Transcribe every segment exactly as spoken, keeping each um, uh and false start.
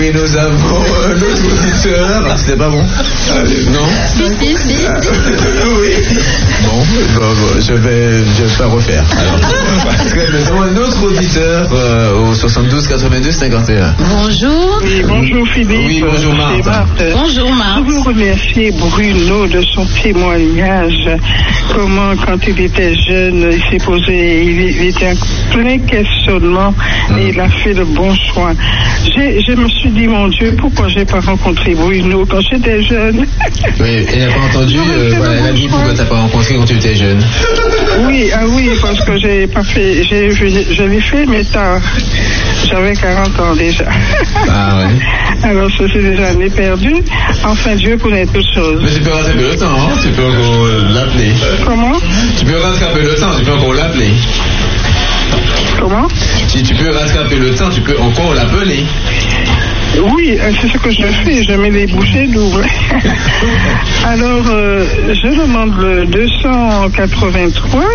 oui, nous avons euh, notre auditeur. C'était pas bon? Non? Si, si, si. Oui. Bon, bon, bon, je vais, je vais pas refaire. Alors, parce que nous avons un autre auditeur euh, au soixante-douze quatre-vingt-deux cinquante et un. Bonjour. Oui, bonjour Philippe. Oui, bonjour Marthe. C'est Marthe. Bonjour Marthe. Je veux remercier Bruno de son témoignage. Comment, quand il était jeune, il s'est posé, il, il était en plein questionnement Mmh. et il a fait le bon choix. J'ai, je me suis dit, mon Dieu, pourquoi j'ai pas rencontré Bruno quand j'étais jeune? Oui, elle n'a pas entendu, euh, voilà, elle a dit pourquoi t'as pas rencontré quand tu étais jeune. Oui, ah oui, parce que j'ai pas fait, j'ai, je, je l'ai fait, mais tard. J'avais quarante ans déjà. Ah ouais. Alors, ça, c'est des années perdues. Enfin, Dieu connaît toutes choses. Mais tu peux rattraper le temps, hein? Tu peux encore euh, l'appeler. Comment? Tu peux rattraper le temps, tu peux encore l'appeler. Comment? Si tu peux rattraper le temps, tu peux encore l'appeler. Oui, c'est ce que je fais, je mets les bouchées doubles. Alors, euh, je demande le deux cent quatre-vingt-trois,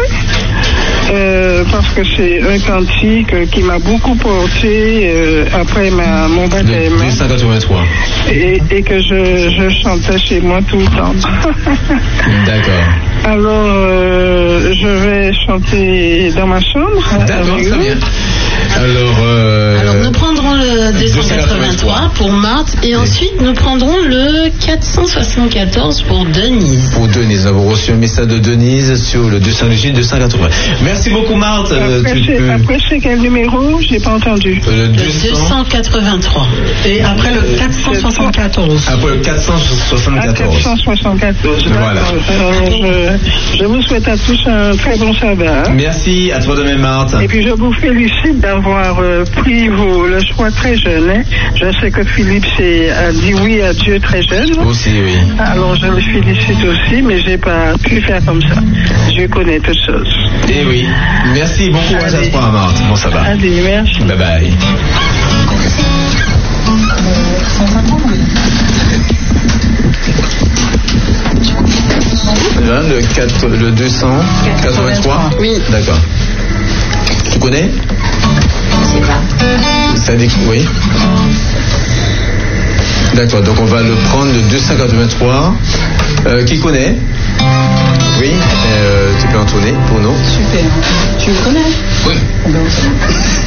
euh, parce que c'est un cantique qui m'a beaucoup porté euh, après ma, mon baptême. deux cent quatre-vingt-trois. Et, et que je, je chantais chez moi tout le temps. D'accord. Alors, euh, je vais chanter dans ma chambre. D'accord, très bien. Alors, euh... Alors nous prendrons le deux cent quatre-vingt-trois pour Marthe et ensuite nous prendrons le quatre cent soixante-quatorze pour Denise. Pour Denise, nous avons reçu un message de Denise sur le deux cent quatre-vingts. Merci beaucoup Marthe. Après, tu c'est, peux... après c'est quel numéro? J'ai pas entendu. Le Le deux cents... deux cent quatre-vingt-trois. Et après le quatre cent soixante-quatorze. Après le quatre cent soixante-quatorze. À quatre cent soixante-quatorze. Voilà. Alors, je, je vous souhaite à tous un très bon sabbat. Merci, à toi de même Marthe. Et puis je vous félicite d'avoir euh, pris vos, le choix très jeune. Hein. Je sais que Philippe c'est, a dit oui à Dieu très jeune. Aussi, oui. Alors je le félicite aussi, mais j'ai pas pu faire comme ça. Dieu connaît toutes choses. Eh oui. Merci, bon courage à toi Marthe. Bon sabbat. Allez, merci. Bye bye. Là, le, quatre, le deux cent quatre-vingt-trois. Oui. D'accord. Tu connais? Je sais pas. Ça dit oui. D'accord, donc on va le prendre le deux cent quatre-vingt-trois. Euh, qui connaît? Oui, euh, tu peux en tourner pour nous. Super. Tu le connais? Oui.